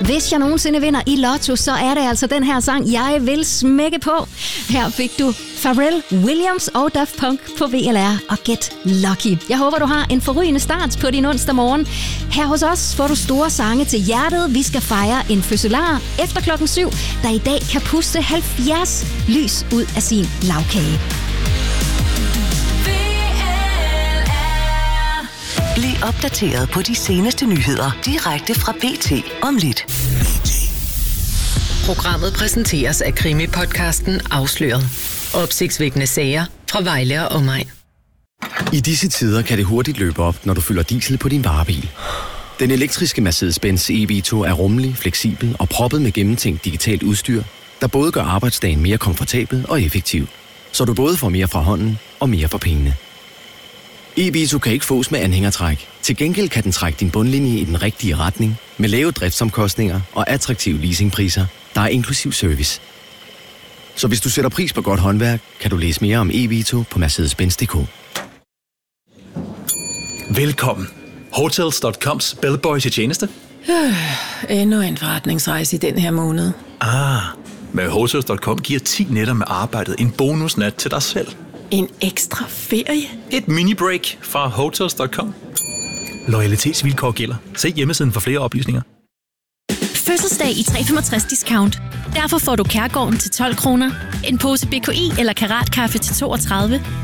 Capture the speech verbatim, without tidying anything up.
Hvis jeg nogensinde vinder i Lotto, så er det altså den her sang, jeg vil smække på. Her fik du Pharrell Williams og Daft Punk på V L R og Get Lucky. Jeg håber, du har en forrygende start på din onsdag morgen. Her hos os får du store sange til hjertet. Vi skal fejre en fødselar efter klokken syv, der i dag kan puste halvfjerds lys ud af sin lavkage. Bliv opdateret på de seneste nyheder direkte fra B T om lidt. Programmet præsenteres af krimi-podcasten Afsløret. Opsigtsvækkende sager fra Vejle og omegn. I disse tider kan det hurtigt løbe op, når du fylder diesel på din varebil. Den elektriske Mercedes-Benz E V to er rummelig, fleksibel og proppet med gennemtænkt digitalt udstyr, der både gør arbejdsdagen mere komfortabel og effektiv, så du både får mere fra hånden og mere for pengene. E V to kan ikke fås med anhængertræk. Til gengæld kan den trække din bundlinje i den rigtige retning, med lave driftsomkostninger og attraktive leasingpriser, der er inklusiv service. Så hvis du sætter pris på godt håndværk, kan du læse mere om E V to på mercedes benz punktum d k. Velkommen. Hotels punktum coms bellboy til tjeneste. Øh, endnu en forretningsrejse i den her måned. Ah, med Hotels punktum com giver ti nætter med arbejdet en bonusnat til dig selv. En ekstra ferie? Et mini-break fra Hotels punktum com. Loyalitetsvilkår gælder. Se hjemmesiden for flere oplysninger. Fødselsdag i tre femogtres discount. Derfor får du Kærgården til tolv kroner, en pose B K I eller Karatkaffe til toogtredive